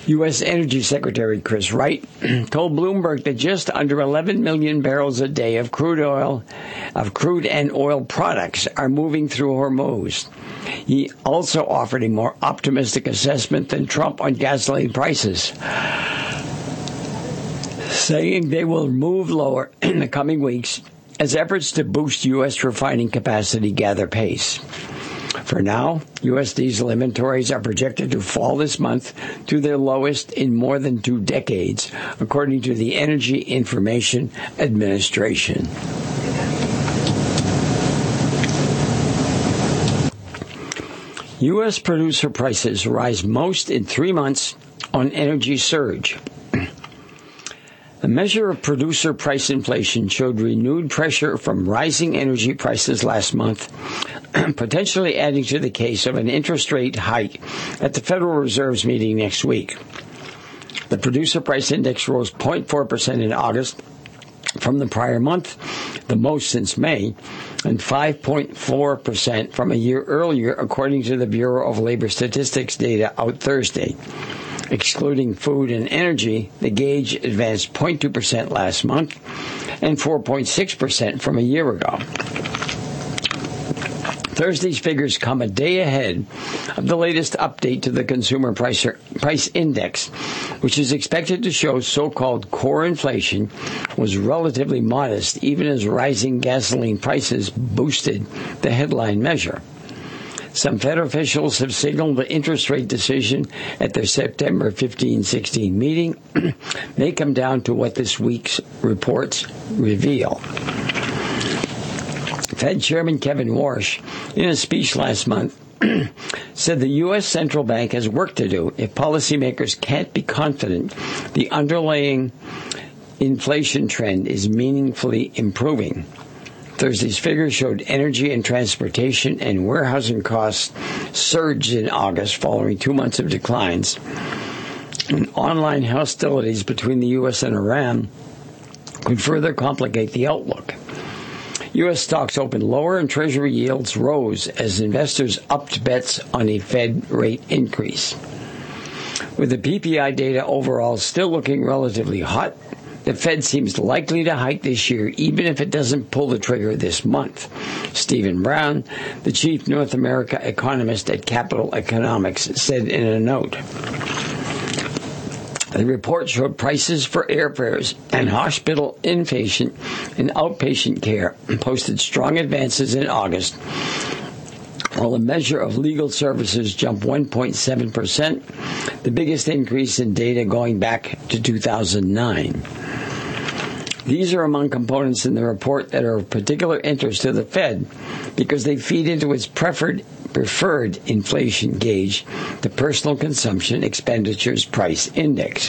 U.S. Energy Secretary Chris Wright told Bloomberg that just under 11 million barrels a day of crude and oil products are moving through Hormuz. He also offered a more optimistic assessment than Trump on gasoline prices, saying they will move lower in the coming weeks as efforts to boost U.S. refining capacity gather pace. For now, U.S. diesel inventories are projected to fall this month to their lowest in more than 2 decades, according to the Energy Information Administration. U.S. producer prices rise most in 3 months on energy surge. A measure of producer price inflation showed renewed pressure from rising energy prices last month, potentially adding to the case of an interest rate hike at the Federal Reserve's meeting next week. The producer price index rose 0.4% in August from the prior month, the most since May, and 5.4% from a year earlier, according to the Bureau of Labor Statistics data out Thursday. Excluding food and energy, the gauge advanced 0.2% last month and 4.6% from a year ago. Thursday's figures come a day ahead of the latest update to the Consumer Price Index, which is expected to show so-called core inflation was relatively modest, even as rising gasoline prices boosted the headline measure. Some Fed officials have signaled the interest rate decision at their September 15-16 meeting may come down to what this week's reports reveal. Fed Chairman Kevin Warsh, in a speech last month, said the U.S. Central Bank has work to do if policymakers can't be confident the underlying inflation trend is meaningfully improving. Thursday's figures showed energy and transportation and warehousing costs surged in August following 2 months of declines. And online hostilities between the U.S. and Iran could further complicate the outlook. U.S. stocks opened lower and Treasury yields rose as investors upped bets on a Fed rate increase. With the PPI data overall still looking relatively hot, the Fed seems likely to hike this year, even if it doesn't pull the trigger this month. Stephen Brown, the chief North America economist at Capital Economics, said in a note. The report showed prices for airfares and hospital inpatient and outpatient care posted strong advances in August, while the measure of legal services jumped 1.7%, the biggest increase in data going back to 2009. These are among components in the report that are of particular interest to the Fed because they feed into its preferred inflation gauge, the Personal Consumption Expenditures Price Index.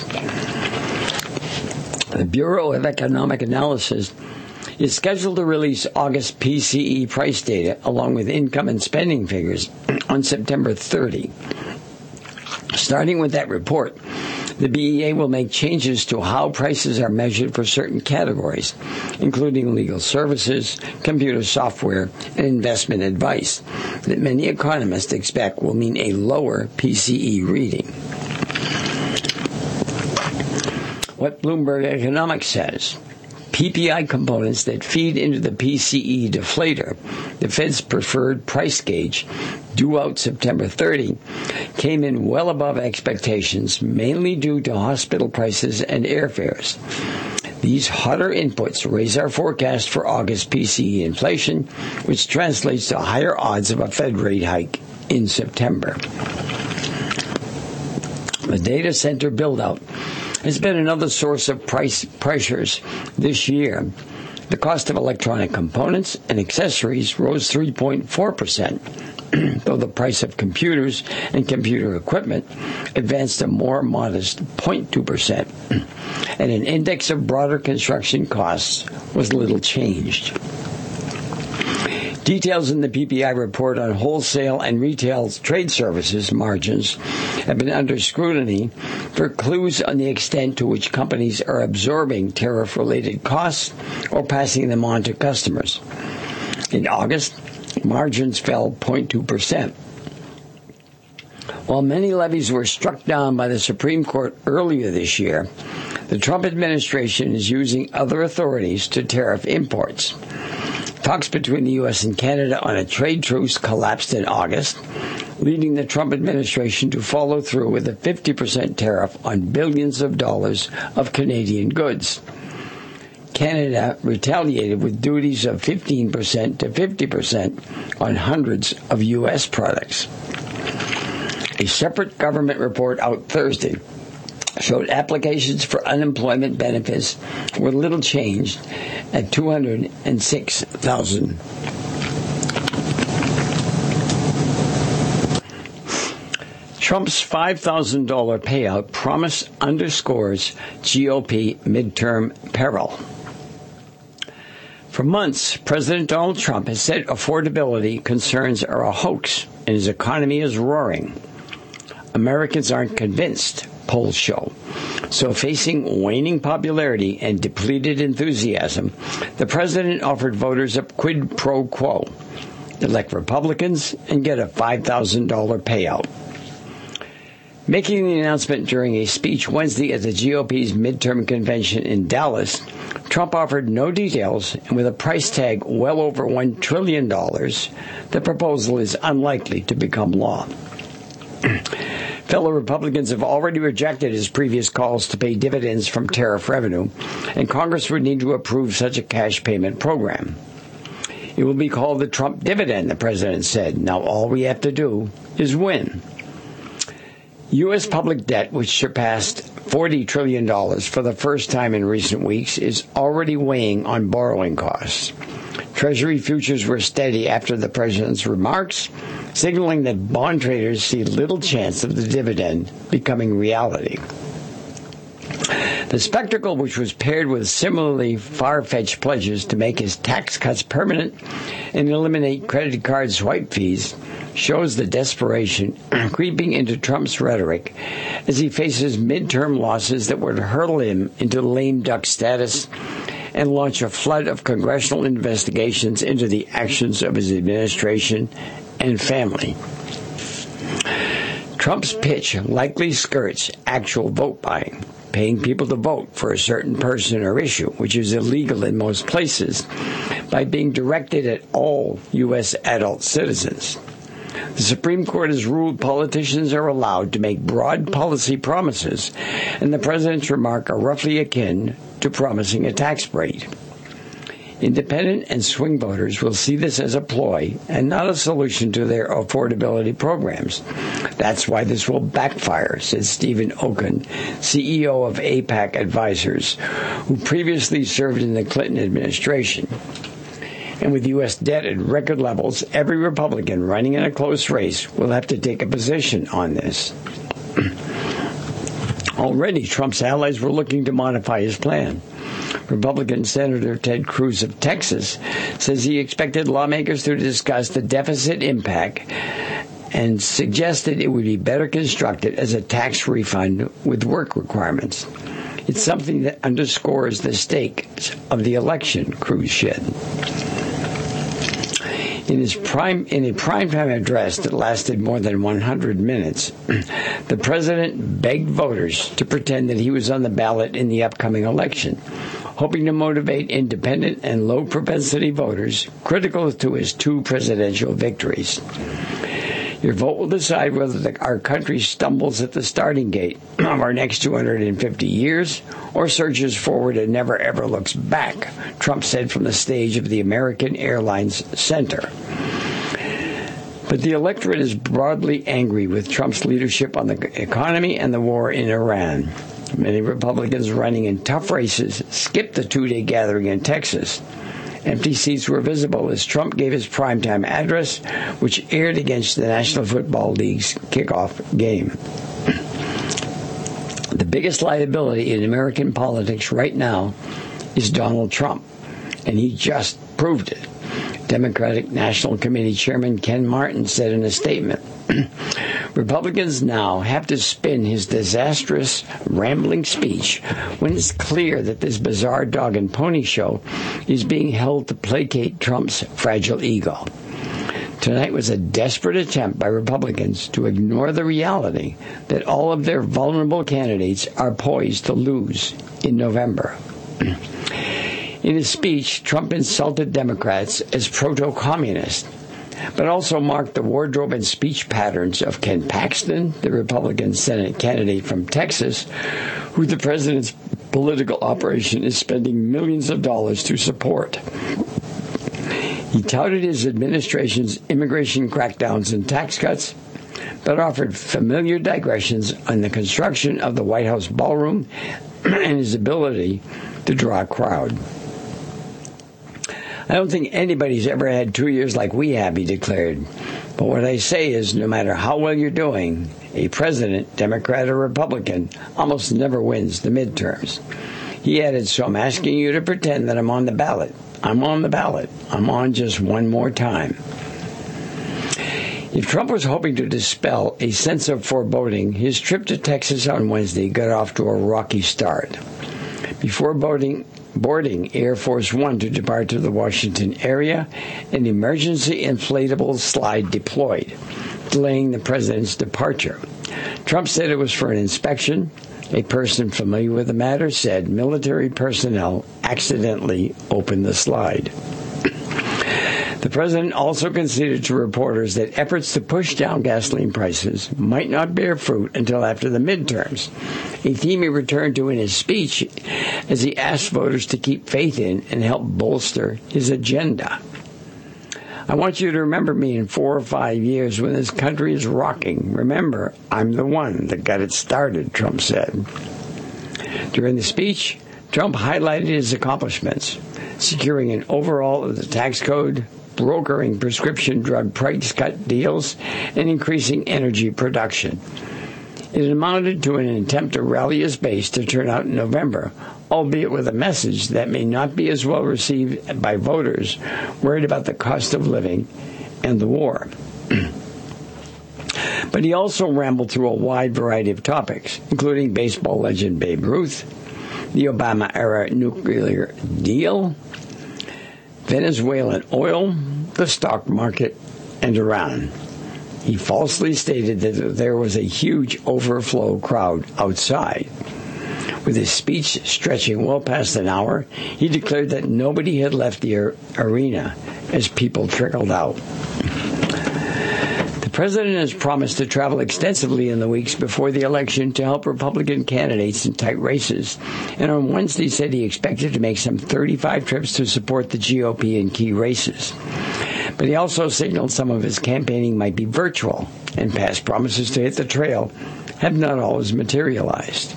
The Bureau of Economic Analysis is scheduled to release August PCE price data along with income and spending figures on September 30. Starting with that report, the BEA will make changes to how prices are measured for certain categories, including legal services, computer software, and investment advice, that many economists expect will mean a lower PCE reading. What Bloomberg Economics says: PPI components that feed into the PCE deflator, the Fed's preferred price gauge, due out September 30, came in well above expectations, mainly due to hospital prices and airfares. These hotter inputs raise our forecast for August PCE inflation, which translates to higher odds of a Fed rate hike in September. The data center build-out has been another source of price pressures this year. The cost of electronic components and accessories rose 3.4%, though the price of computers and computer equipment advanced a more modest 0.2%, and an index of broader construction costs was little changed. Details in the PPI report on wholesale and retail trade services margins have been under scrutiny for clues on the extent to which companies are absorbing tariff-related costs or passing them on to customers. In August, margins fell 0.2%. While many levies were struck down by the Supreme Court earlier this year, the Trump administration is using other authorities to tariff imports. Talks between the U.S. and Canada on a trade truce collapsed in August, leading the Trump administration to follow through with a 50% tariff on billions of dollars of Canadian goods. Canada retaliated with duties of 15% to 50% on hundreds of U.S. products. A separate government report out Thursday showed applications for unemployment benefits were little changed at 206,000. Trump's $5,000 payout promise underscores GOP midterm peril. For months, President Donald Trump has said affordability concerns are a hoax and his economy is roaring. Americans aren't convinced, polls show. So facing waning popularity and depleted enthusiasm, the president offered voters a quid pro quo: elect Republicans and get a $5,000 payout. Making the announcement during a speech Wednesday at the GOP's midterm convention in Dallas, Trump offered no details, and with a price tag well over $1 trillion, the proposal is unlikely to become law. Fellow Republicans have already rejected his previous calls to pay dividends from tariff revenue, and Congress would need to approve such a cash payment program. It will be called the Trump dividend, the president said. Now all we have to do is win. U.S. public debt, which surpassed $40 trillion for the first time in recent weeks, is already weighing on borrowing costs. Treasury futures were steady after the president's remarks, signaling that bond traders see little chance of the dividend becoming reality. The spectacle, which was paired with similarly far-fetched pledges to make his tax cuts permanent and eliminate credit card swipe fees, shows the desperation creeping into Trump's rhetoric as he faces midterm losses that would hurtle him into lame duck status and launch a flood of congressional investigations into the actions of his administration and family. Trump's pitch likely skirts actual vote buying, paying people to vote for a certain person or issue, which is illegal in most places, by being directed at all U.S. adult citizens. The Supreme Court has ruled politicians are allowed to make broad policy promises, and the president's remarks are roughly akin to promising a tax break. Independent and swing voters will see this as a ploy and not a solution to their affordability programs. That's why this will backfire, said Stephen Okun, CEO of AIPAC Advisors, who previously served in the Clinton administration. And with U.S. debt at record levels, every Republican running in a close race will have to take a position on this. Already, Trump's allies were looking to modify his plan. Republican Senator Ted Cruz of Texas says he expected lawmakers to discuss the deficit impact and suggested it would be better constructed as a tax refund with work requirements. It's something that underscores the stakes of the election, Cruz said. In a primetime address that lasted more than 100 minutes, the president begged voters to pretend that he was on the ballot in the upcoming election, hoping to motivate independent and low-propensity voters critical to his two presidential victories. Your vote will decide whether our country stumbles at the starting gate of our next 250 years or surges forward and never ever looks back, Trump said from the stage of the American Airlines Center. But the electorate is broadly angry with Trump's leadership on the economy and the war in Iran. Many Republicans running in tough races skipped the two-day gathering in Texas. Empty seats were visible as Trump gave his primetime address, which aired against the National Football League's kickoff game. The biggest liability in American politics right now is Donald Trump, and he just proved it. Democratic National Committee Chairman Ken Martin said in a statement, Republicans now have to spin his disastrous, rambling speech when it's clear that this bizarre dog and pony show is being held to placate Trump's fragile ego. Tonight was a desperate attempt by Republicans to ignore the reality that all of their vulnerable candidates are poised to lose in November. In his speech, Trump insulted Democrats as proto-communist, but also marked the wardrobe and speech patterns of Ken Paxton, the Republican Senate candidate from Texas, who the president's political operation is spending millions of dollars to support. He touted his administration's immigration crackdowns and tax cuts, but offered familiar digressions on the construction of the White House ballroom and his ability to draw a crowd. I don't think anybody's ever had 2 years like we have, he declared. But what I say is, no matter how well you're doing, a president, Democrat or Republican, almost never wins the midterms. He added, so I'm asking you to pretend that I'm on the ballot. I'm on the ballot. I'm on just one more time. If Trump was hoping to dispel a sense of foreboding, his trip to Texas on Wednesday got off to a rocky start. Before boarding Air Force One to depart to the Washington area, an emergency inflatable slide deployed, delaying the president's departure. Trump said it was for an inspection. A person familiar with the matter said military personnel accidentally opened the slide. The president also conceded to reporters that efforts to push down gasoline prices might not bear fruit until after the midterms, a theme he returned to in his speech as he asked voters to keep faith in and help bolster his agenda. I want you to remember me in 4 or 5 years when this country is rocking. Remember, I'm the one that got it started, Trump said. During the speech, Trump highlighted his accomplishments, securing an overhaul of the tax code, brokering prescription drug price cut deals, and increasing energy production. It amounted to an attempt to rally his base to turn out in November, albeit with a message that may not be as well received by voters worried about the cost of living and the war. But he also rambled through a wide variety of topics, including baseball legend Babe Ruth, the Obama-era nuclear deal, Venezuelan oil, the stock market, and Iran. He falsely stated that there was a huge overflow crowd outside. With his speech stretching well past an hour, he declared that nobody had left the arena as people trickled out. The president has promised to travel extensively in the weeks before the election to help Republican candidates in tight races, and on Wednesday said he expected to make some 35 trips to support the GOP in key races. But he also signaled some of his campaigning might be virtual, and past promises to hit the trail have not always materialized.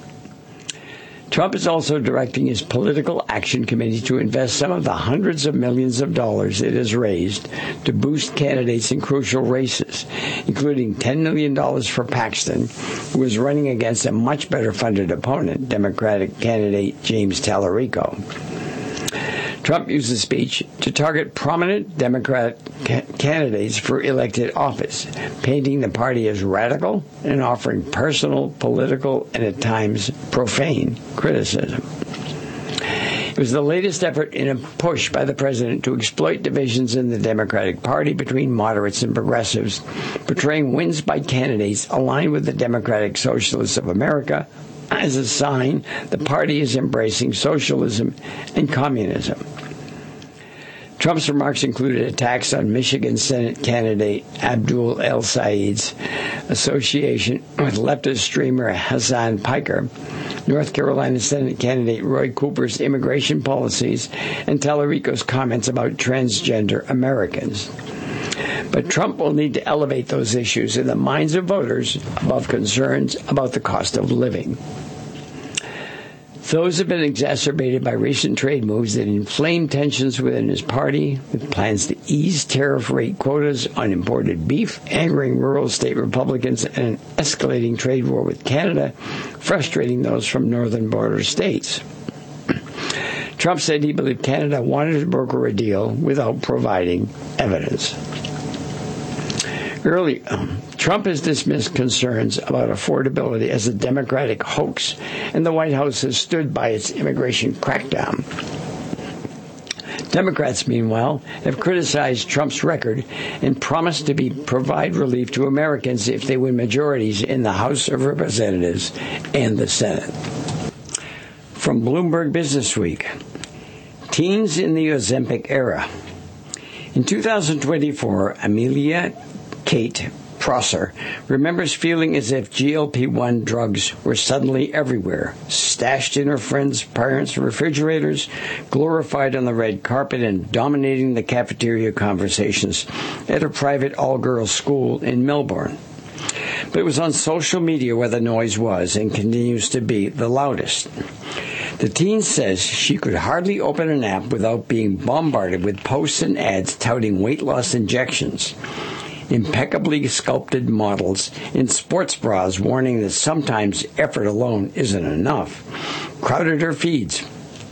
Trump is also directing his Political Action Committee to invest some of the hundreds of millions of dollars it has raised to boost candidates in crucial races, including $10 million for Paxton, who is running against a much better funded opponent, Democratic candidate James Tallarico. Trump used the speech to target prominent Democrat candidates for elected office, painting the party as radical and offering personal, political, and at times profane criticism. It was the latest effort in a push by the president to exploit divisions in the Democratic Party between moderates and progressives, portraying wins by candidates aligned with the Democratic Socialists of America as a sign the party is embracing socialism and communism. Trump's remarks included attacks on Michigan Senate candidate Abdul El-Said's association with leftist streamer Hassan Piker, North Carolina Senate candidate Roy Cooper's immigration policies, and Tallarico's comments about transgender Americans. But Trump will need to elevate those issues in the minds of voters above concerns about the cost of living. Those have been exacerbated by recent trade moves that inflame tensions within his party, with plans to ease tariff rate quotas on imported beef, angering rural state Republicans, and an escalating trade war with Canada, frustrating those from northern border states. Trump said he believed Canada wanted to broker a deal without providing evidence. Trump has dismissed concerns about affordability as a Democratic hoax, and the White House has stood by its immigration crackdown. Democrats, meanwhile, have criticized Trump's record and promised to provide relief to Americans if they win majorities in the House of Representatives and the Senate. From Bloomberg Businessweek, teens in the Ozempic era. In 2024, Amelia Kate Prosser remembers feeling as if GLP-1 drugs were suddenly everywhere, stashed in her friends' parents' refrigerators, glorified on the red carpet, and dominating the cafeteria conversations at a private all-girls school in Melbourne. But it was on social media where the noise was and continues to be the loudest. The teen says she could hardly open an app without being bombarded with posts and ads touting weight loss injections. Impeccably sculpted models in sports bras warning that sometimes effort alone isn't enough crowded her feeds.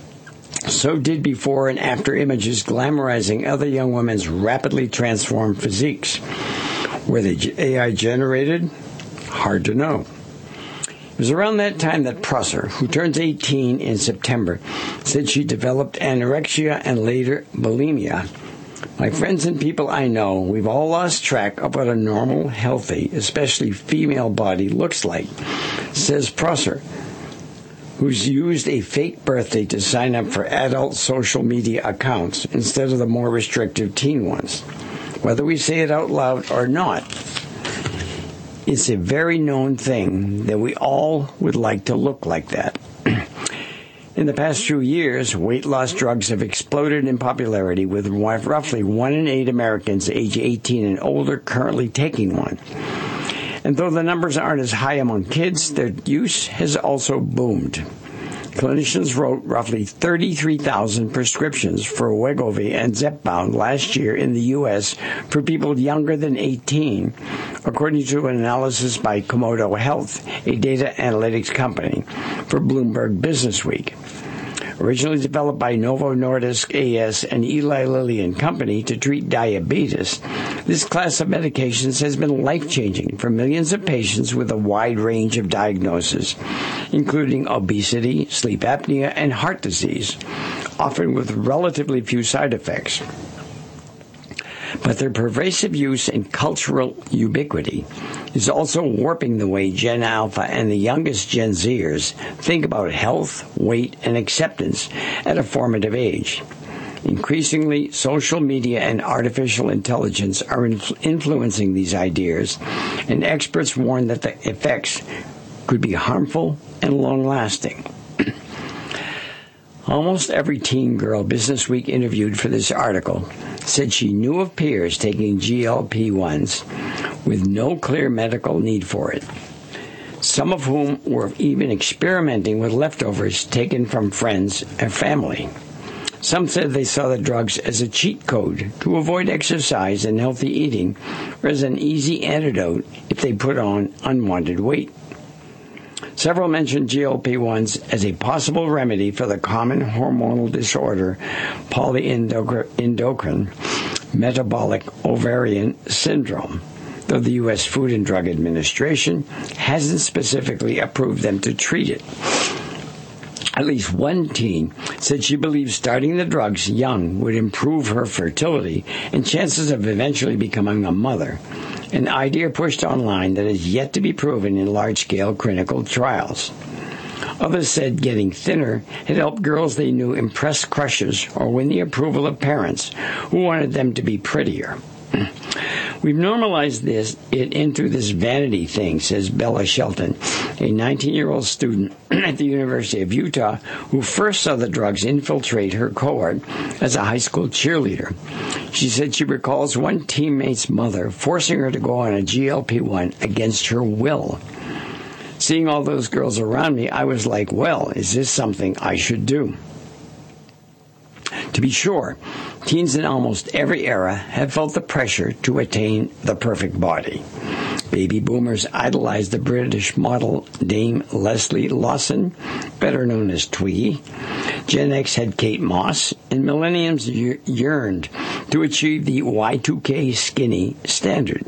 So did before and after images glamorizing other young women's rapidly transformed physiques. Were they AI generated? Hard to know. It was around that time that Prosser, who turns 18 in September, said she developed anorexia and later bulimia. My friends and people I know, we've all lost track of what a normal, healthy, especially female body looks like, says Prosser, who's used a fake birthday to sign up for adult social media accounts instead of the more restrictive teen ones. Whether we say it out loud or not, it's a very known thing that we all would like to look like that. In the past few years, weight loss drugs have exploded in popularity, with roughly 1 in 8 Americans age 18 and older currently taking one. And though the numbers aren't as high among kids, their use has also boomed. Clinicians wrote roughly 33,000 prescriptions for Wegovy and Zepbound last year in the U.S. for people younger than 18, according to an analysis by Komodo Health, a data analytics company, for Bloomberg Businessweek. Originally developed by Novo Nordisk AS and Eli Lilly and Company to treat diabetes, this class of medications has been life-changing for millions of patients with a wide range of diagnoses, including obesity, sleep apnea, and heart disease, often with relatively few side effects. But their pervasive use and cultural ubiquity is also warping the way Gen Alpha and the youngest Gen Zers think about health, weight, and acceptance at a formative age. Increasingly, social media and artificial intelligence are influencing these ideas, and experts warn that the effects could be harmful and long-lasting. Almost every teen girl Businessweek interviewed for this article said she knew of peers taking GLP-1s with no clear medical need for it, some of whom were even experimenting with leftovers taken from friends and family. Some said they saw the drugs as a cheat code to avoid exercise and healthy eating, or as an easy antidote if they put on unwanted weight. Several mentioned GLP-1s as a possible remedy for the common hormonal disorder polyendocrine metabolic ovarian syndrome, though the U.S. Food and Drug Administration hasn't specifically approved them to treat it. At least one teen said she believes starting the drugs young would improve her fertility and chances of eventually becoming a mother, an idea pushed online that is yet to be proven in large-scale clinical trials. Others said getting thinner had helped girls they knew impress crushes or win the approval of parents who wanted them to be prettier. We've normalized it into this vanity thing, says Bella Shelton, a 19-year-old student at the University of Utah who first saw the drugs infiltrate her cohort as a high school cheerleader. She said she recalls one teammate's mother forcing her to go on a GLP-1 against her will. Seeing all those girls around me, I was like, well, is this something I should do? To be sure, teens in almost every era have felt the pressure to attain the perfect body. Baby boomers idolized the British model Dame Leslie Lawson, better known as Twiggy. Gen X had Kate Moss, and millennials yearned to achieve the Y2K skinny standard.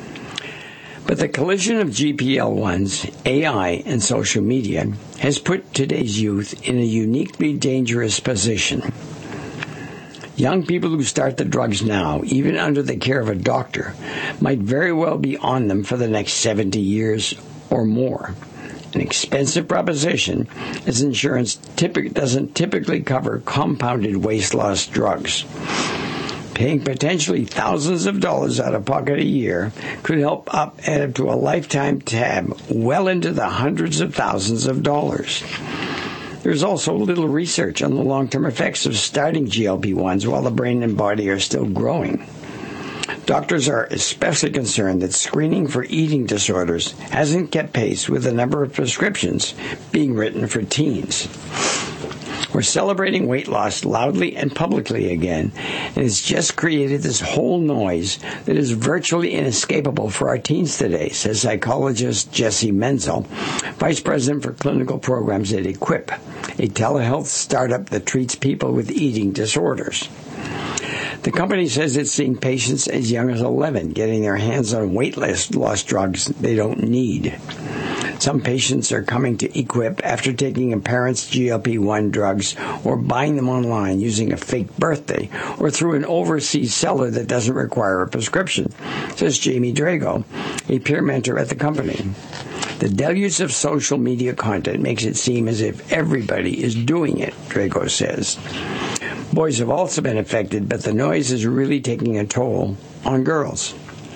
But the collision of GLP-1s, AI, and social media has put today's youth in a uniquely dangerous position. Young people who start the drugs now, even under the care of a doctor, might very well be on them for the next 70 years or more. An expensive proposition, as insurance doesn't typically cover compounded weight loss drugs. Paying potentially thousands of dollars out of pocket a year could add up to a lifetime tab well into the hundreds of thousands of dollars. There's also little research on the long-term effects of starting GLP-1s while the brain and body are still growing. Doctors are especially concerned that screening for eating disorders hasn't kept pace with the number of prescriptions being written for teens. We're celebrating weight loss loudly and publicly again, and it's just created this whole noise that is virtually inescapable for our teens today, says psychologist Jesse Menzel, Vice President for Clinical Programs at Equip, a telehealth startup that treats people with eating disorders. The company says it's seeing patients as young as 11 getting their hands on weight loss drugs they don't need. Some patients are coming to Equip after taking a parent's GLP-1 drugs or buying them online using a fake birthday or through an overseas seller that doesn't require a prescription, says Jamie Drago, a peer mentor at the company. The deluge of social media content makes it seem as if everybody is doing it, Drago says. Boys have also been affected, but the noise is really taking a toll on girls.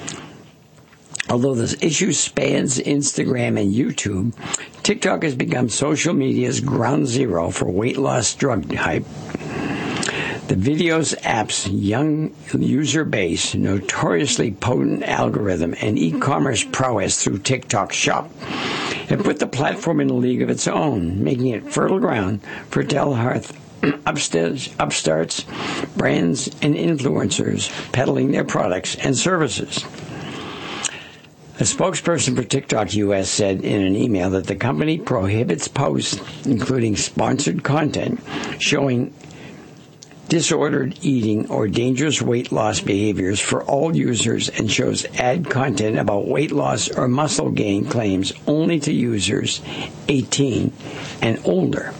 Although this issue spans Instagram and YouTube, TikTok has become social media's ground zero for weight loss drug hype. The video's app's young user base, notoriously potent algorithm, and e-commerce prowess through TikTok Shop have put the platform in a league of its own, making it fertile ground for telehealth upstarts, brands, and influencers peddling their products and services. A spokesperson for TikTok US said in an email that the company prohibits posts, including sponsored content, showing disordered eating or dangerous weight loss behaviors for all users and shows ad content about weight loss or muscle gain claims only to users 18 and older.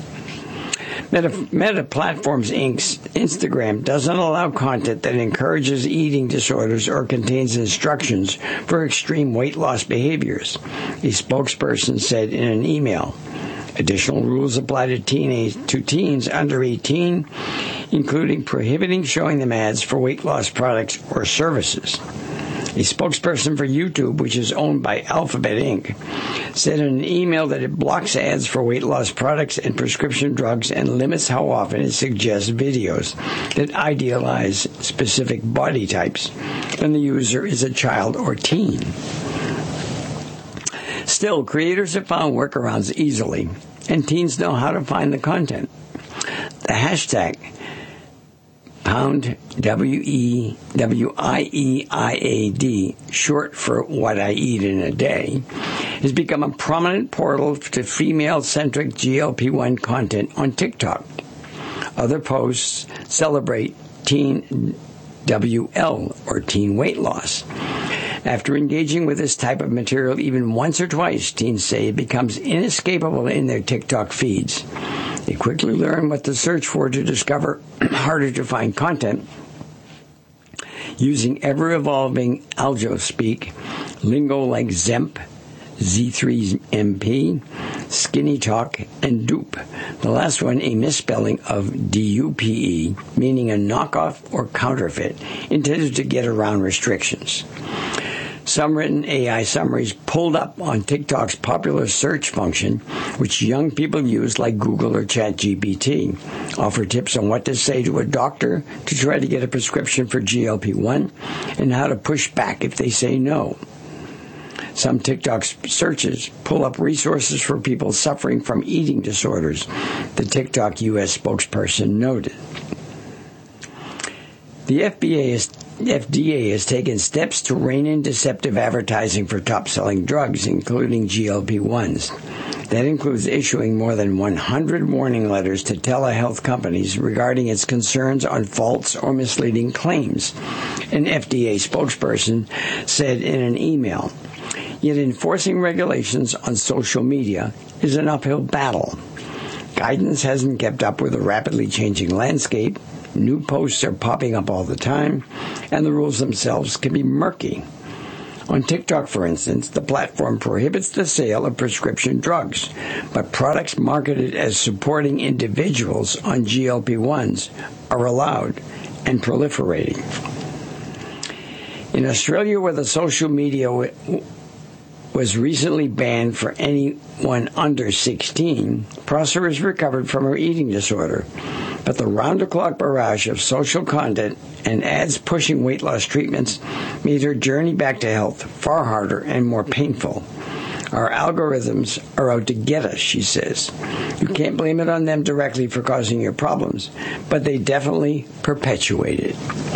Meta Platforms Inc.'s Instagram doesn't allow content that encourages eating disorders or contains instructions for extreme weight loss behaviors, a spokesperson said in an email. Additional rules apply to teens under 18, including prohibiting showing them ads for weight loss products or services. A spokesperson for YouTube, which is owned by Alphabet Inc., said in an email that it blocks ads for weight loss products and prescription drugs and limits how often it suggests videos that idealize specific body types when the user is a child or teen. Still, creators have found workarounds easily, and teens know how to find the content. The hashtag #WEWIEIAD, short for What I Eat in a Day, has become a prominent portal to female-centric GLP-1 content on TikTok. Other posts celebrate teen WL, or teen weight loss. After engaging with this type of material even once or twice, teens say it becomes inescapable in their TikTok feeds. They quickly learn what to search for to discover harder-to-find content using ever-evolving algo speak, lingo like Zemp, Z3MP, Skinny Talk, and Dupe. The last one a misspelling of DUPE, meaning a knockoff or counterfeit, intended to get around restrictions. Some written AI summaries pulled up on TikTok's popular search function, which young people use like Google or ChatGPT, offer tips on what to say to a doctor to try to get a prescription for GLP-1 and how to push back if they say no. Some TikTok searches pull up resources for people suffering from eating disorders, the TikTok U.S. spokesperson noted. The FDA has taken steps to rein in deceptive advertising for top-selling drugs, including GLP-1s. That includes issuing more than 100 warning letters to telehealth companies regarding its concerns on false or misleading claims, an FDA spokesperson said in an email. Yet enforcing regulations on social media is an uphill battle. Guidance hasn't kept up with the rapidly changing landscape, New posts are popping up all the time, and the rules themselves can be murky. On TikTok, for instance, the platform prohibits the sale of prescription drugs, but products marketed as supporting individuals on GLP-1s are allowed and proliferating. In Australia, where the social media was recently banned for anyone under 16, Prosser has recovered from her eating disorder, but the round-the-clock barrage of social content and ads pushing weight loss treatments made her journey back to health far harder and more painful. Our algorithms are out to get us, she says. You can't blame it on them directly for causing your problems, but they definitely perpetuate it.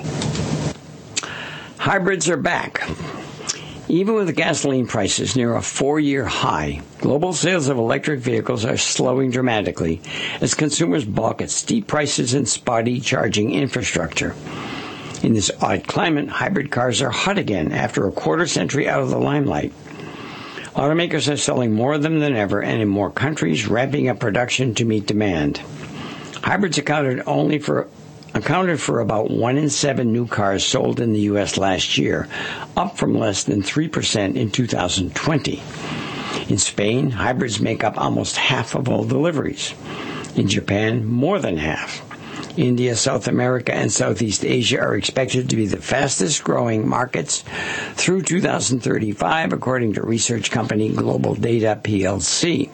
Hybrids are back. Even with gasoline prices near a 4-year high, global sales of electric vehicles are slowing dramatically as consumers balk at steep prices and spotty charging infrastructure. In this odd climate, hybrid cars are hot again after a quarter century out of the limelight. Automakers are selling more of them than ever, and in more countries, ramping up production to meet demand. Hybrids accounted for about 1 in 7 new cars sold in the U.S. last year, up from less than 3% in 2020. In Spain, hybrids make up almost half of all deliveries. In Japan, more than half. India, South America, and Southeast Asia are expected to be the fastest-growing markets through 2035, according to research company Global Data plc.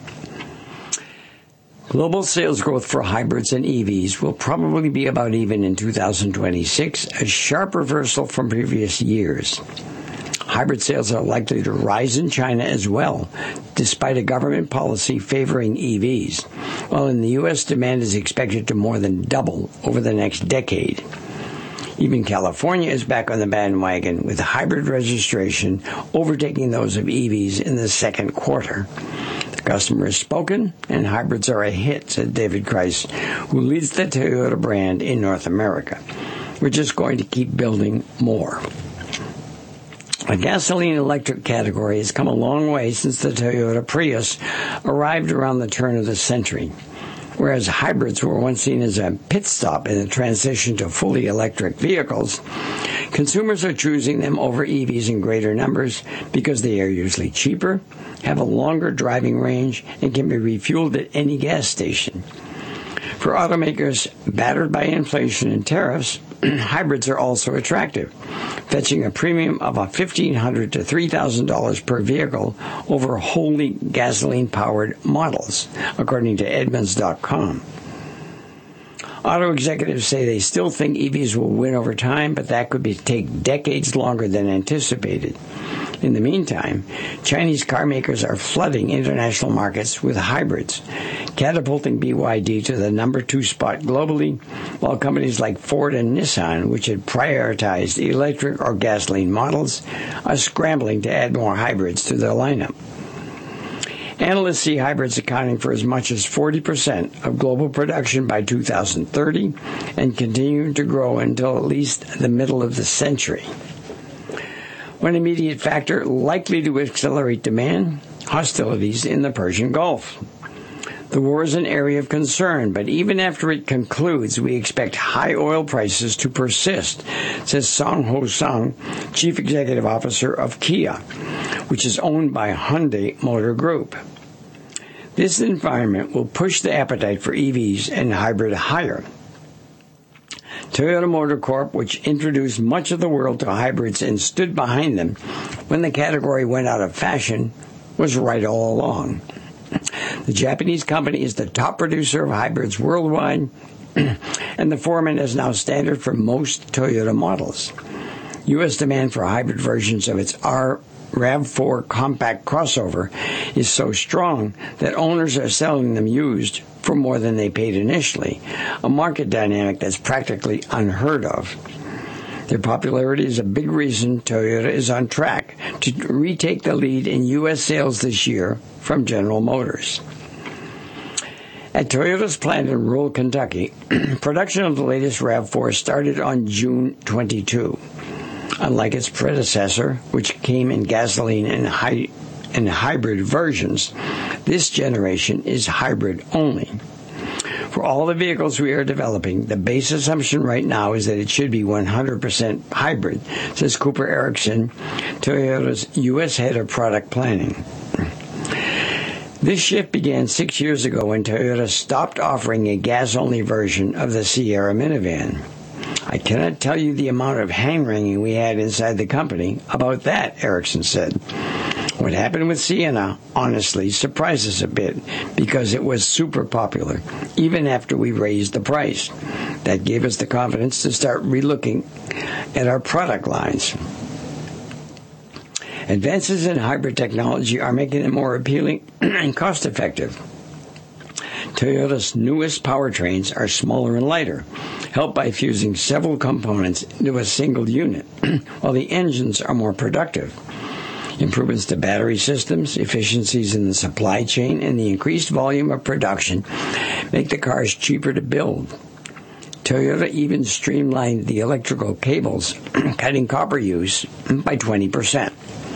Global sales growth for hybrids and EVs will probably be about even in 2026, a sharp reversal from previous years. Hybrid sales are likely to rise in China as well, despite a government policy favoring EVs, while in the U.S. demand is expected to more than double over the next decade. Even California is back on the bandwagon, with hybrid registration overtaking those of EVs in the second quarter. The customer has spoken, and hybrids are a hit, said David Kreis, who leads the Toyota brand in North America. We're just going to keep building more. The gasoline-electric category has come a long way since the Toyota Prius arrived around the turn of the century. Whereas hybrids were once seen as a pit stop in the transition to fully electric vehicles, consumers are choosing them over EVs in greater numbers because they are usually cheaper, have a longer driving range, and can be refueled at any gas station. For automakers battered by inflation and tariffs, hybrids are also attractive, fetching a premium of $1,500 to $3,000 per vehicle over wholly gasoline-powered models, according to Edmunds.com. Auto executives say they still think EVs will win over time, but that could take decades longer than anticipated. In the meantime, Chinese car makers are flooding international markets with hybrids, catapulting BYD to the number 2 spot globally, while companies like Ford and Nissan, which had prioritized electric or gasoline models, are scrambling to add more hybrids to their lineup. Analysts see hybrids accounting for as much as 40% of global production by 2030 and continuing to grow until at least the middle of the century. One immediate factor likely to accelerate demand, hostilities in the Persian Gulf. The war is an area of concern, but even after it concludes, we expect high oil prices to persist, says Song Ho Sung, Chief Executive Officer of Kia, which is owned by Hyundai Motor Group. This environment will push the appetite for EVs and hybrid higher. Toyota Motor Corp, which introduced much of the world to hybrids and stood behind them when the category went out of fashion, was right all along. The Japanese company is the top producer of hybrids worldwide, and the Foreman is now standard for most Toyota models. U.S. demand for hybrid versions of its RAV4 compact crossover is so strong that owners are selling them used for more than they paid initially, a market dynamic that's practically unheard of. Their popularity is a big reason Toyota is on track to retake the lead in U.S. sales this year from General Motors. At Toyota's plant in rural Kentucky, production of the latest RAV4 started on June 22. Unlike its predecessor, which came in gasoline and hybrid versions, this generation is hybrid only. For all the vehicles we are developing, the base assumption right now is that it should be 100% hybrid, says Cooper Erickson, Toyota's U.S. head of product planning. This shift began 6 years ago when Toyota stopped offering a gas-only version of the Sierra minivan. I cannot tell you the amount of hand-wringing we had inside the company about that, Erickson said. What happened with Sienna, honestly, surprised us a bit because it was super popular, even after we raised the price. That gave us the confidence to start relooking at our product lines. Advances in hybrid technology are making it more appealing and cost-effective. Toyota's newest powertrains are smaller and lighter, helped by fusing several components into a single unit, while the engines are more productive. Improvements to battery systems, efficiencies in the supply chain, and the increased volume of production make the cars cheaper to build. Toyota even streamlined the electrical cables, cutting copper use by 20%.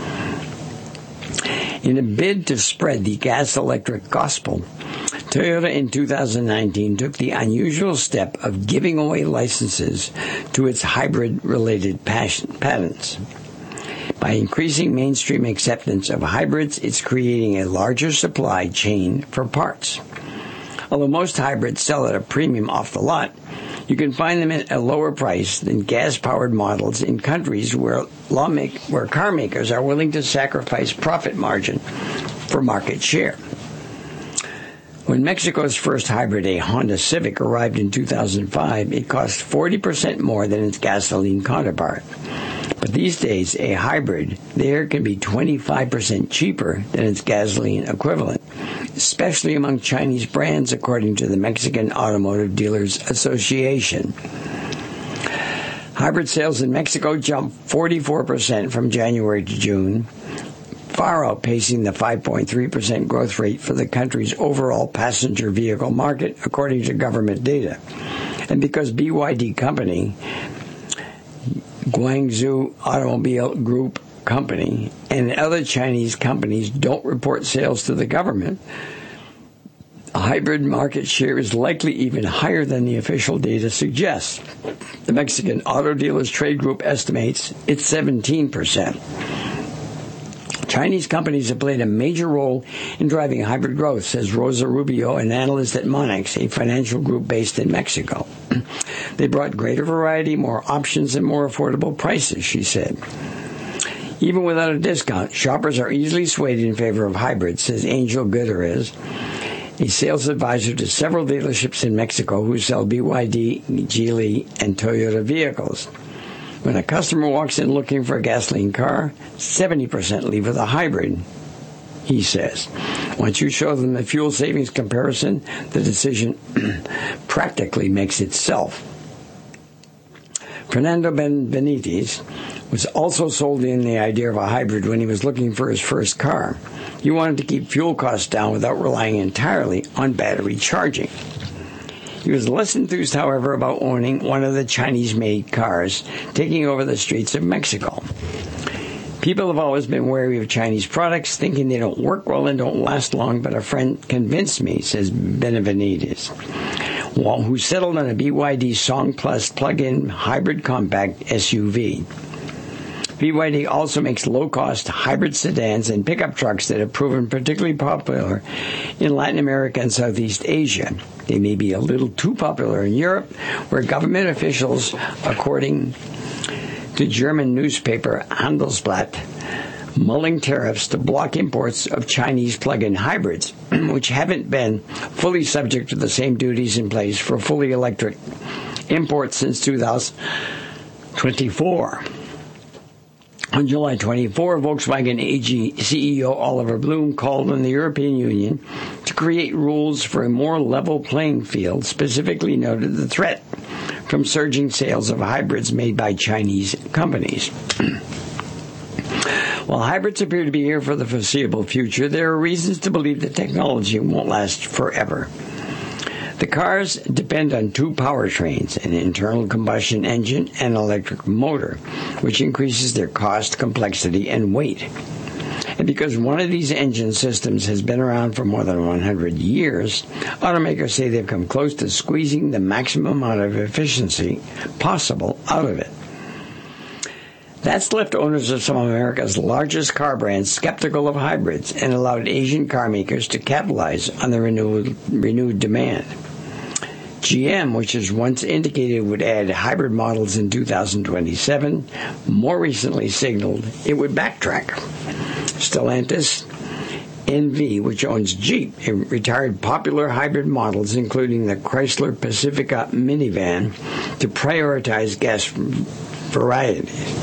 In a bid to spread the gas-electric gospel, Toyota in 2019 took the unusual step of giving away licenses to its hybrid-related patents. By increasing mainstream acceptance of hybrids, it's creating a larger supply chain for parts. Although most hybrids sell at a premium off the lot, you can find them at a lower price than gas-powered models in countries where car makers are willing to sacrifice profit margin for market share. When Mexico's first hybrid, a Honda Civic, arrived in 2005, it cost 40% more than its gasoline counterpart. But these days, a hybrid there can be 25% cheaper than its gasoline equivalent, especially among Chinese brands, according to the Mexican Automotive Dealers Association. Hybrid sales in Mexico jumped 44% from January to June, far outpacing the 5.3% growth rate for the country's overall passenger vehicle market, according to government data. And because BYD Company, Guangzhou Automobile Group Company, and other Chinese companies don't report sales to the government, hybrid market share is likely even higher than the official data suggests. The Mexican Auto Dealers Trade Group estimates it's 17%. Chinese companies have played a major role in driving hybrid growth, says Rosa Rubio, an analyst at Monex, a financial group based in Mexico. They brought greater variety, more options, and more affordable prices, she said. Even without a discount, shoppers are easily swayed in favor of hybrids, says Angel Gutierrez, a sales advisor to several dealerships in Mexico who sell BYD, Geely, and Toyota vehicles. When a customer walks in looking for a gasoline car, 70% leave with a hybrid, he says. Once you show them the fuel savings comparison, the decision practically makes itself. Fernando Benitez was also sold in the idea of a hybrid when he was looking for his first car. He wanted to keep fuel costs down without relying entirely on battery charging. He was less enthused, however, about owning one of the Chinese-made cars taking over the streets of Mexico. People have always been wary of Chinese products, thinking they don't work well and don't last long, but a friend convinced me, says Benavides, who settled on a BYD Song Plus plug-in hybrid compact SUV. BYD also makes low-cost hybrid sedans and pickup trucks that have proven particularly popular in Latin America and Southeast Asia. They may be a little too popular in Europe, where government officials, according to German newspaper Handelsblatt, mulling tariffs to block imports of Chinese plug-in hybrids, which haven't been fully subject to the same duties in place for fully electric imports since 2024. On July 24, Volkswagen AG CEO Oliver Blume called on the European Union to create rules for a more level playing field, specifically noted the threat from surging sales of hybrids made by Chinese companies. While hybrids appear to be here for the foreseeable future, there are reasons to believe the technology won't last forever. The cars depend on two powertrains, an internal combustion engine and an electric motor, which increases their cost, complexity, and weight. And because one of these engine systems has been around for more than 100 years, automakers say they've come close to squeezing the maximum amount of efficiency possible out of it. That's left owners of some of America's largest car brands skeptical of hybrids and allowed Asian car makers to capitalize on the renewed demand. GM, which has once indicated it would add hybrid models in 2027, more recently signaled it would backtrack. Stellantis, NV, which owns Jeep, retired popular hybrid models, including the Chrysler Pacifica minivan, to prioritize gas varieties.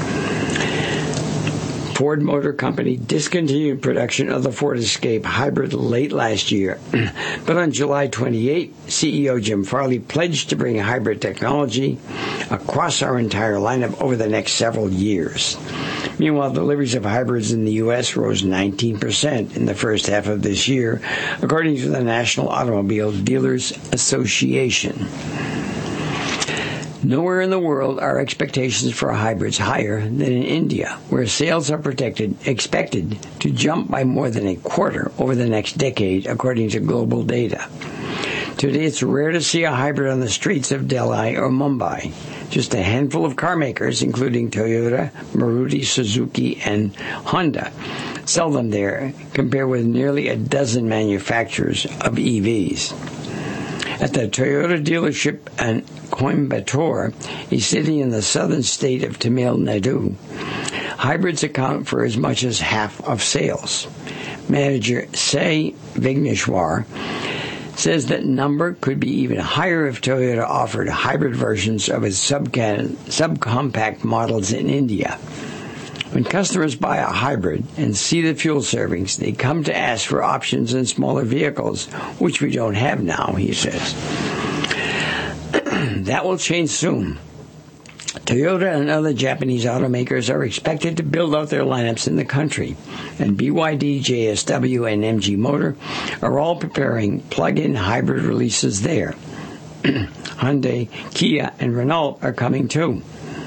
Ford Motor Company discontinued production of the Ford Escape hybrid late last year, but on July 28, CEO Jim Farley pledged to bring hybrid technology across our entire lineup over the next several years. Meanwhile, deliveries of hybrids in the U.S. rose 19% in the first half of this year, according to the National Automobile Dealers Association. Nowhere in the world are expectations for hybrids higher than in India, where sales are expected to jump by more than a quarter over the next decade, according to global data. Today, it's rare to see a hybrid on the streets of Delhi or Mumbai. Just a handful of car makers, including Toyota, Maruti Suzuki, and Honda, sell them there, compared with nearly a dozen manufacturers of EVs. At the Toyota dealership in Coimbatore, a city in the southern state of Tamil Nadu, hybrids account for as much as half of sales. Manager Sai Vigneshwar says that number could be even higher if Toyota offered hybrid versions of its subcompact models in India. When customers buy a hybrid and see the fuel servings, they come to ask for options in smaller vehicles, which we don't have now, he says. That will change soon. Toyota and other Japanese automakers are expected to build out their lineups in the country, and BYD, JSW, and MG Motor are all preparing plug-in hybrid releases there. Hyundai, Kia, and Renault are coming too.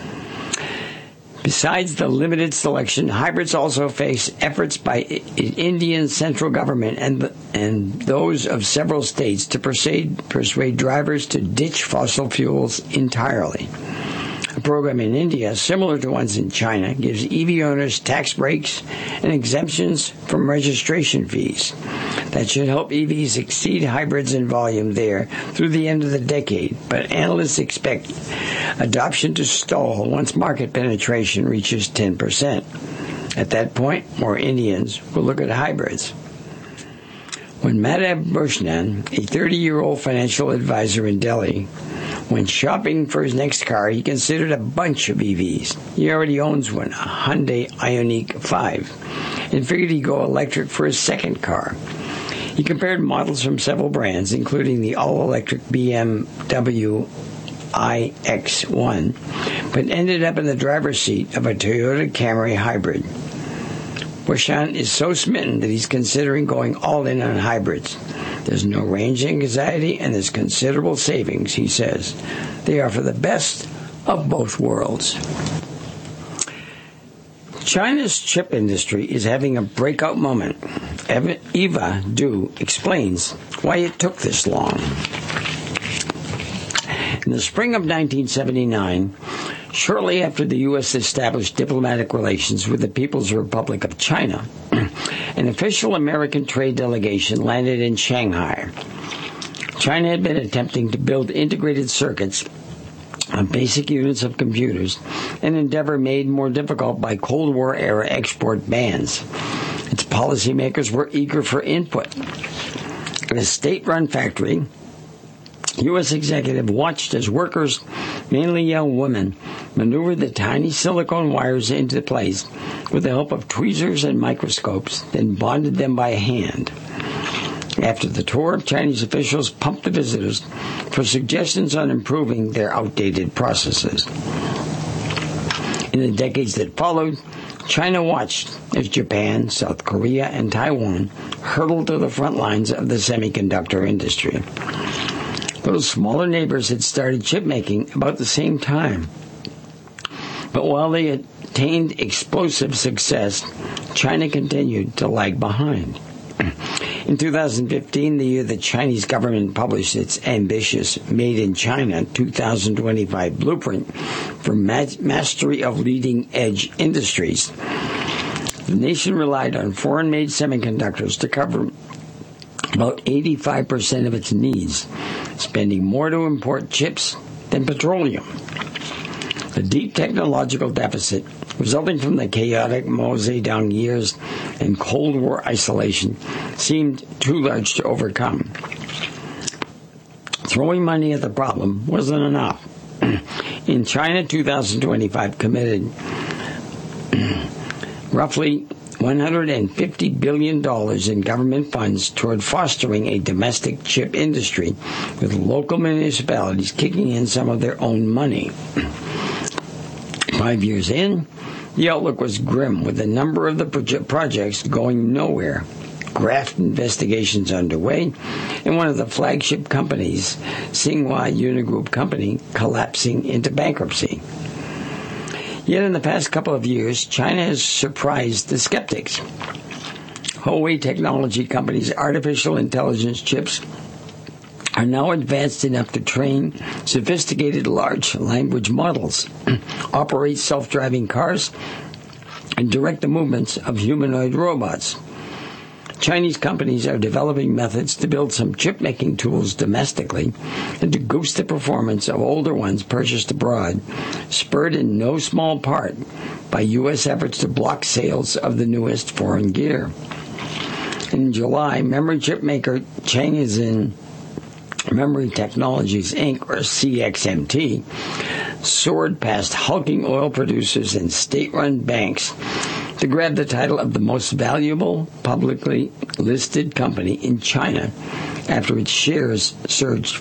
Besides the limited selection, hybrids also face efforts by Indian central government and those of several states to persuade drivers to ditch fossil fuels entirely. A program in India, similar to ones in China, gives EV owners tax breaks and exemptions from registration fees. That should help EVs exceed hybrids in volume there through the end of the decade, but analysts expect adoption to stall once market penetration reaches 10%. At that point, more Indians will look at hybrids. When Madhav Bhushan, a 30-year-old financial advisor in Delhi, went shopping for his next car, he considered a bunch of EVs. He already owns one, a Hyundai Ioniq 5, and figured he'd go electric for his second car. He compared models from several brands, including the all-electric BMW iX1, but ended up in the driver's seat of a Toyota Camry hybrid. Bhushan is so smitten that he's considering going all in on hybrids. There's no range anxiety and there's considerable savings, he says. They offer the best of both worlds. China's chip industry is having a breakout moment. Eva Du explains why it took this long. In the spring of 1979, shortly after the U.S. established diplomatic relations with the People's Republic of China, an official American trade delegation landed in Shanghai. China had been attempting to build integrated circuits on basic units of computers, an endeavor made more difficult by Cold War-era export bans. Its policymakers were eager for input. At a state-run factory, U.S. executive watched as workers, mainly young women, maneuvered the tiny silicone wires into place with the help of tweezers and microscopes, then bonded them by hand. After the tour, Chinese officials pumped the visitors for suggestions on improving their outdated processes. In the decades that followed, China watched as Japan, South Korea, and Taiwan hurtled to the front lines of the semiconductor industry. Those smaller neighbors had started chip making about the same time. But while they sustained explosive success, China continued to lag behind. In 2015, the year the Chinese government published its ambitious Made in China 2025 blueprint for mastery of leading-edge industries, the nation relied on foreign-made semiconductors to cover about 85% of its needs, spending more to import chips than petroleum. The deep technological deficit resulting from the chaotic Mao Zedong years and Cold War isolation seemed too large to overcome. Throwing money at the problem wasn't enough. In China, 2025 committed roughly $150 billion in government funds toward fostering a domestic chip industry, with local municipalities kicking in some of their own money. 5 years in, the outlook was grim, with a number of the projects going nowhere, graft investigations underway, and one of the flagship companies, Tsinghua Unigroup Company, collapsing into bankruptcy. Yet in the past couple of years, China has surprised the skeptics. Huawei Technology Company's artificial intelligence chips are now advanced enough to train sophisticated large language models, operate self-driving cars, and direct the movements of humanoid robots. Chinese companies are developing methods to build some chip-making tools domestically and to goose the performance of older ones purchased abroad, spurred in no small part by U.S. efforts to block sales of the newest foreign gear. In July, memory chip maker Changzhen Memory Technologies, Inc., or CXMT, soared past hulking oil producers and state-run banks to grab the title of the most valuable publicly listed company in China after its shares surged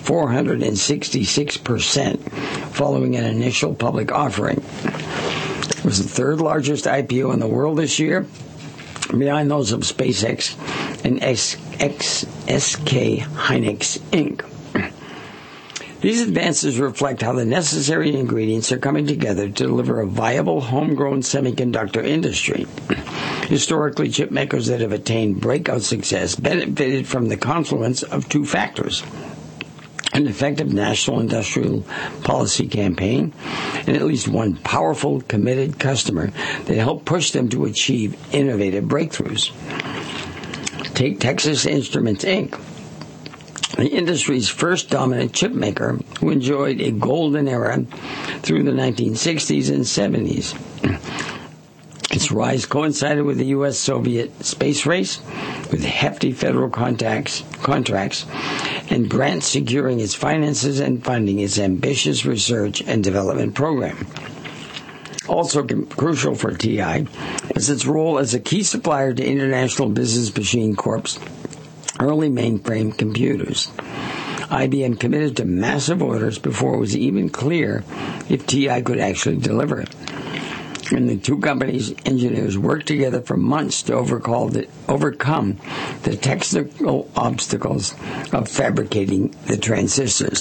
466% following an initial public offering. It was the third largest IPO in the world this year, behind those of SpaceX and SK Hynix, Inc. These advances reflect how the necessary ingredients are coming together to deliver a viable homegrown semiconductor industry. Historically, chip makers that have attained breakout success benefited from the confluence of two factors: an effective national industrial policy campaign and at least one powerful, committed customer that helped push them to achieve innovative breakthroughs. Take Texas Instruments, Inc., the industry's first dominant chip maker, who enjoyed a golden era through the 1960s and 70s. Its rise coincided with the U.S.-Soviet space race, with hefty federal contracts and grants securing its finances and funding its ambitious research and development program. Also crucial for TI was its role as a key supplier to International Business Machine Corp's early mainframe computers. IBM committed to massive orders before it was even clear if TI could actually deliver it. And the two companies' engineers worked together for months to overcome the technical obstacles of fabricating the transistors.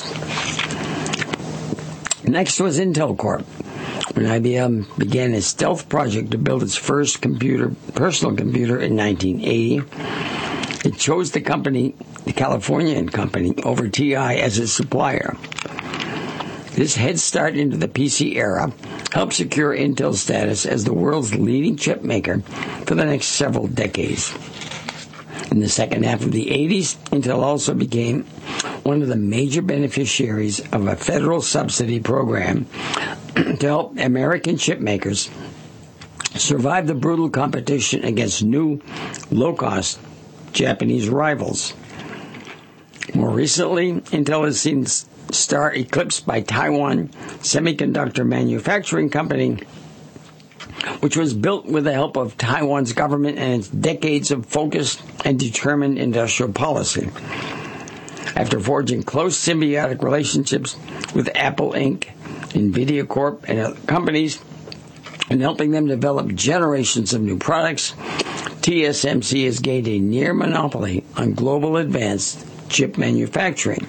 Next was Intel Corp. When IBM began a stealth project to build its first personal computer in 1980, it chose the Californian company, over TI as its supplier. This head start into the PC era helped secure Intel's status as the world's leading chip maker for the next several decades. In the second half of the 80s, Intel also became one of the major beneficiaries of a federal subsidy program to help American chip makers survive the brutal competition against new, low-cost Japanese rivals. More recently, Intel has seen star eclipsed by Taiwan Semiconductor Manufacturing Company, which was built with the help of Taiwan's government and its decades of focused and determined industrial policy. After forging close symbiotic relationships with Apple Inc., NVIDIA Corp., and other companies, and helping them develop generations of new products, TSMC has gained a near monopoly on global advanced chip manufacturing.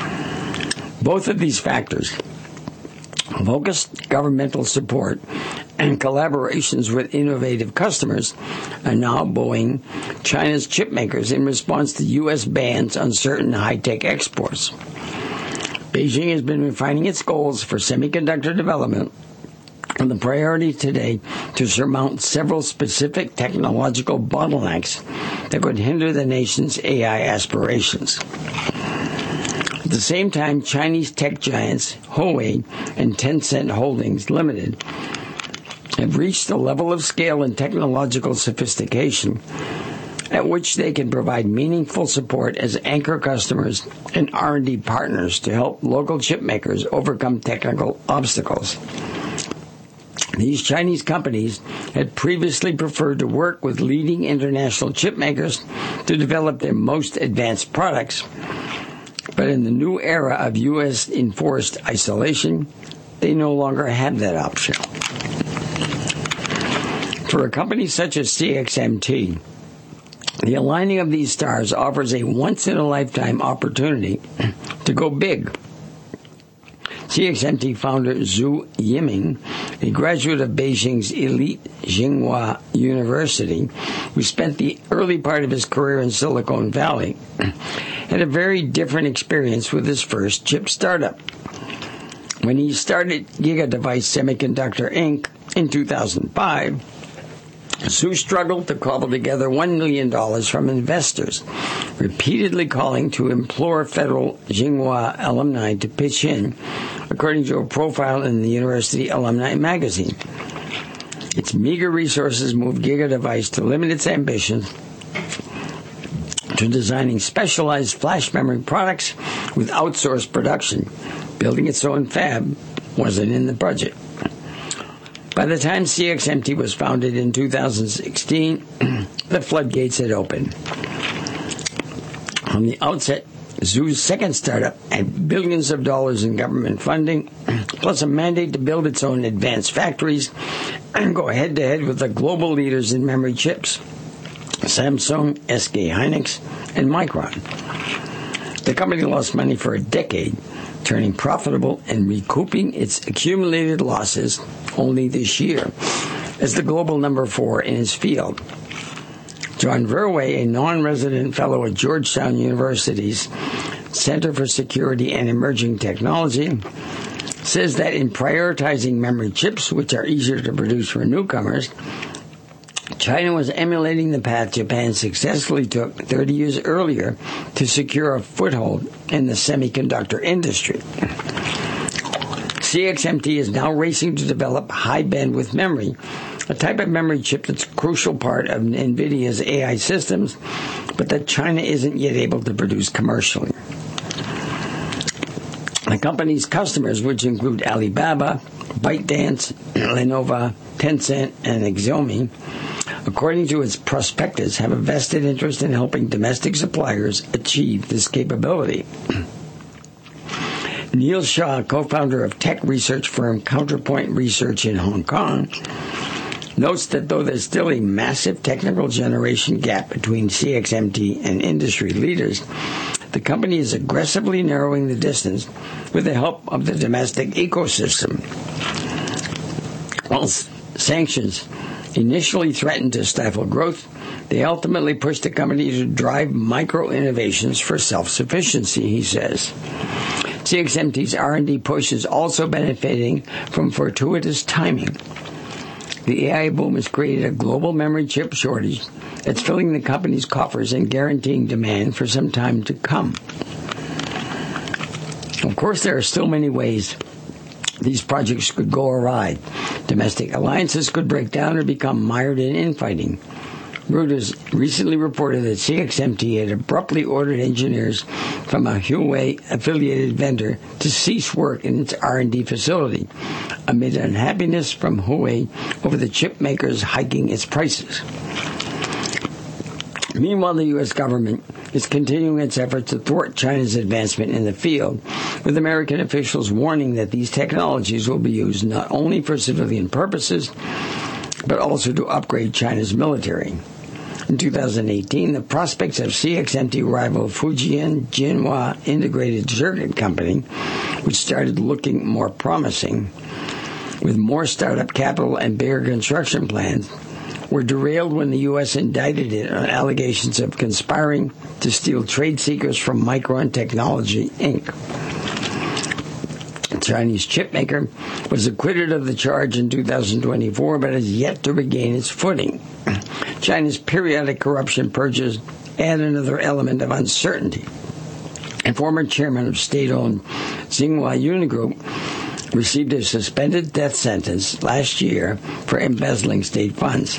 Both of these factors, focused governmental support and collaborations with innovative customers are now buoying China's chip makers in response to U.S. bans on certain high-tech exports. Beijing has been refining its goals for semiconductor development, and the priority today to surmount several specific technological bottlenecks that could hinder the nation's AI aspirations. At the same time, Chinese tech giants Huawei and Tencent Holdings Limited have reached a level of scale and technological sophistication at which they can provide meaningful support as anchor customers and R&D partners to help local chip makers overcome technical obstacles. These Chinese companies had previously preferred to work with leading international chip makers to develop their most advanced products, but in the new era of U.S. enforced isolation, they no longer have that option. For a company such as CXMT, the aligning of these stars offers a once-in-a-lifetime opportunity to go big. CXMT founder Zhu Yiming, a graduate of Beijing's elite Tsinghua University, who spent the early part of his career in Silicon Valley, had a very different experience with his first chip startup. When he started GigaDevice Semiconductor Inc. in 2005, Zhu struggled to cobble together $1 million from investors, repeatedly calling to implore fellow Tsinghua alumni to pitch in, according to a profile in the University Alumni magazine. Its meager resources moved GigaDevice to limit its ambitions to designing specialized flash memory products with outsourced production. Building its own fab wasn't in the budget. By the time CXMT was founded in 2016, the floodgates had opened. From the outset, Zhu's second startup had billions of dollars in government funding, plus a mandate to build its own advanced factories and go head-to-head with the global leaders in memory chips, Samsung, SK Hynix, and Micron. The company lost money for a decade, turning profitable and recouping its accumulated losses only this year as the global number 4 in its field. John Verwey, a non-resident fellow at Georgetown University's Center for Security and Emerging Technology, says that in prioritizing memory chips, which are easier to produce for newcomers, China was emulating the path Japan successfully took 30 years earlier to secure a foothold in the semiconductor industry. CXMT is now racing to develop high-bandwidth memory, a type of memory chip that's a crucial part of NVIDIA's AI systems, but that China isn't yet able to produce commercially. The company's customers, which include Alibaba, ByteDance, Lenovo, Tencent, and Xiaomi, according to its prospectus, have a vested interest in helping domestic suppliers achieve this capability. Neil Shah, co-founder of tech research firm Counterpoint Research in Hong Kong, notes that though there's still a massive technical generation gap between CXMT and industry leaders, the company is aggressively narrowing the distance with the help of the domestic ecosystem. While sanctions initially threatened to stifle growth, they ultimately pushed the company to drive micro-innovations for self-sufficiency, he says. CXMT's R&D push is also benefiting from fortuitous timing. The AI boom has created a global memory chip shortage that's filling the company's coffers and guaranteeing demand for some time to come. Of course, there are still many ways these projects could go awry. Domestic alliances could break down or become mired in infighting. Reuters recently reported that CXMT had abruptly ordered engineers from a Huawei-affiliated vendor to cease work in its R&D facility, amid unhappiness from Huawei over the chip makers hiking its prices. Meanwhile, the U.S. government is continuing its efforts to thwart China's advancement in the field, with American officials warning that these technologies will be used not only for civilian purposes, but also to upgrade China's military. In 2018, the prospects of CXMT rival Fujian Jinhua Integrated Circuit Company, which started looking more promising, with more startup capital and bigger construction plans, were derailed when the U.S. indicted it on allegations of conspiring to steal trade secrets from Micron Technology, Inc. The Chinese chipmaker was acquitted of the charge in 2024, but has yet to regain its footing. China's periodic corruption purges add another element of uncertainty. And former chairman of state-owned Tsinghua Unigroup received a suspended death sentence last year for embezzling state funds.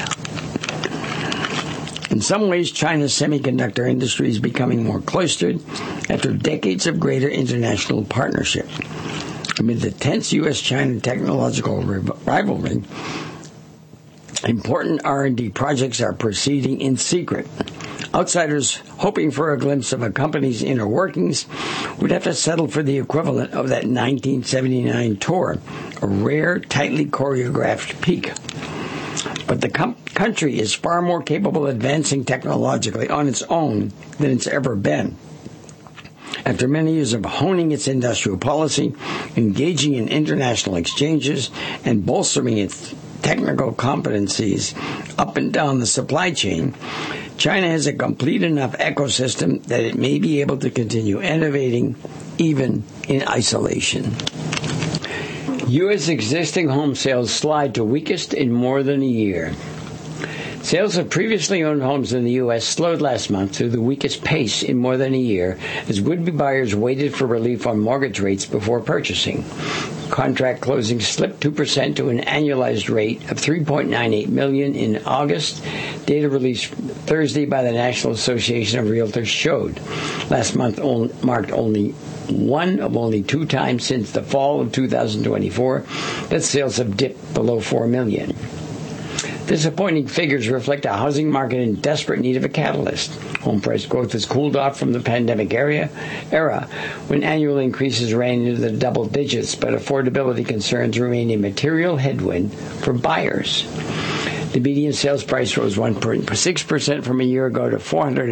In some ways, China's semiconductor industry is becoming more cloistered after decades of greater international partnership. Amid the tense U.S.-China technological rivalry, important R&D projects are proceeding in secret. Outsiders hoping for a glimpse of a company's inner workings would have to settle for the equivalent of that 1979 tour, a rare, tightly choreographed peek. But the country is far more capable of advancing technologically on its own than it's ever been. After many years of honing its industrial policy, engaging in international exchanges, and bolstering its technical competencies up and down the supply chain, China has a complete enough ecosystem that it may be able to continue innovating even in isolation. U.S. existing home sales slide to weakest in more than a year. Sales of previously owned homes in the U.S. slowed last month to the weakest pace in more than a year as would-be buyers waited for relief on mortgage rates before purchasing. Contract closings slipped 2% to an annualized rate of 3.98 million in August. Data released Thursday by the National Association of Realtors showed. Last month marked only one of only 2 times since the fall of 2024 that sales have dipped below 4 million. Disappointing figures reflect a housing market in desperate need of a catalyst. Home price growth has cooled off from the pandemic era when annual increases ran into the double digits, but affordability concerns remain a material headwind for buyers. The median sales price rose 1.6% from a year ago to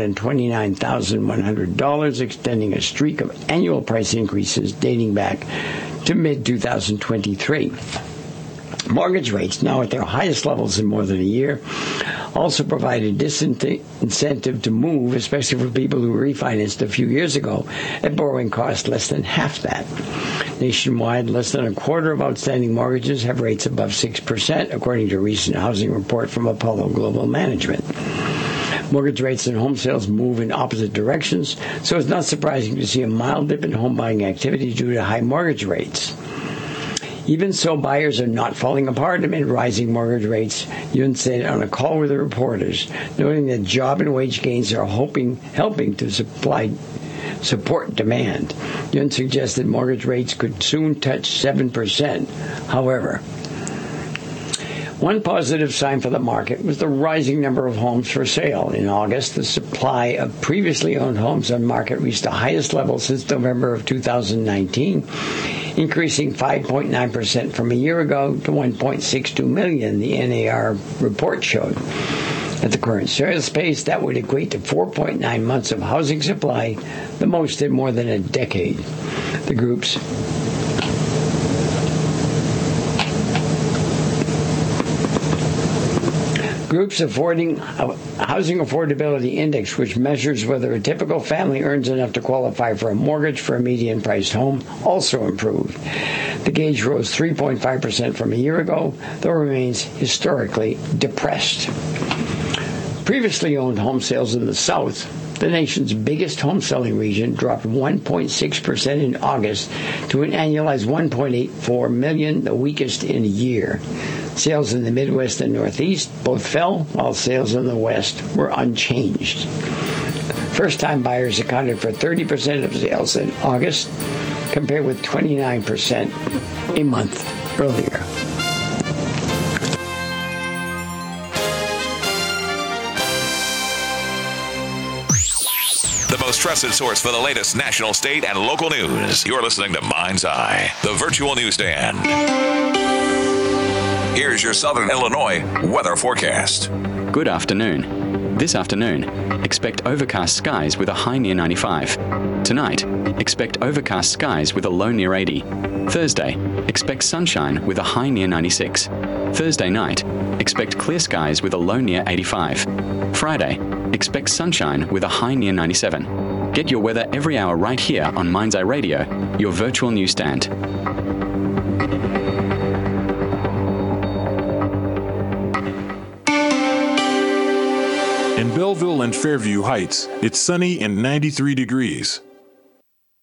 $429,100, extending a streak of annual price increases dating back to mid-2023. Mortgage rates, now at their highest levels in more than a year, also provide a disincentive to move, especially for people who refinanced a few years ago at borrowing costs less than half that. Nationwide, less than a quarter of outstanding mortgages have rates above 6%, according to a recent housing report from Apollo Global Management. Mortgage rates and home sales move in opposite directions, so it's not surprising to see a mild dip in home buying activity due to high mortgage rates. Even so, buyers are not falling apart amid rising mortgage rates, Yun said on a call with the reporters, noting that job and wage gains are helping to support demand. Yun suggested mortgage rates could soon touch 7%. However, one positive sign for the market was the rising number of homes for sale. In August, the supply of previously owned homes on market reached the highest level since November of 2019, increasing 5.9% from a year ago to 1.62 million, the NAR report showed. At the current sales pace, that would equate to 4.9 months of housing supply, the most in more than a decade. The group's Housing Affordability Index, which measures whether a typical family earns enough to qualify for a mortgage for a median-priced home, also improved. The gauge rose 3.5% from a year ago, though remains historically depressed. Previously owned home sales in the South, the nation's biggest home selling region, dropped 1.6% in August to an annualized 1.84 million, the weakest in a year. Sales in the Midwest and Northeast both fell, while sales in the West were unchanged. First-time buyers accounted for 30% of sales in August, compared with 29% a month earlier. The most trusted source for the latest national, state, and local news. You're listening to Mind's Eye, the virtual newsstand. Here's your Southern Illinois weather forecast. Good afternoon. This afternoon, expect overcast skies with a high near 95. Tonight, expect overcast skies with a low near 80. Thursday, expect sunshine with a high near 96. Thursday night, expect clear skies with a low near 85. Friday, expect sunshine with a high near 97. Get your weather every hour right here on Mind's Eye Radio, your virtual newsstand. In Belleville and Fairview Heights, it's sunny and 93 degrees.